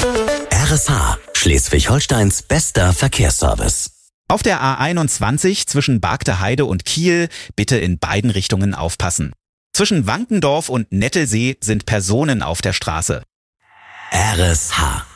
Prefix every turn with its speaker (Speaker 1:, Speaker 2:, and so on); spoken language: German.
Speaker 1: RSH, Schleswig-Holsteins bester Verkehrsservice.
Speaker 2: Auf der A21 zwischen Bargteheide und Kiel bitte in beiden Richtungen aufpassen. Zwischen Wankendorf und Nettelsee sind Personen auf der Straße.
Speaker 1: RSH.